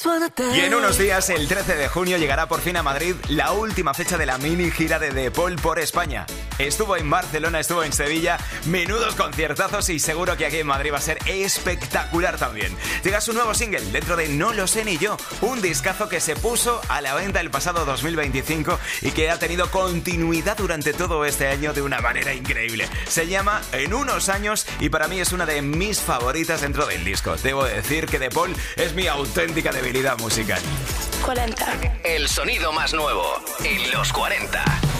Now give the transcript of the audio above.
Y en unos días, el 13 de junio, llegará por fin a Madrid la última fecha de la mini gira de De Paul por España. Estuvo en Barcelona, estuvo en Sevilla, menudos conciertazos y seguro que aquí en Madrid va a ser espectacular también. Llega su nuevo single, dentro de No lo sé ni yo, un discazo que se puso a la venta el pasado 2025 y que ha tenido continuidad durante todo este año de una manera increíble. Se llama En unos años y para mí es una de mis favoritas dentro del disco. Debo decir que De Paul es mi auténtica debilidad musical. 40. El sonido más nuevo en los 40.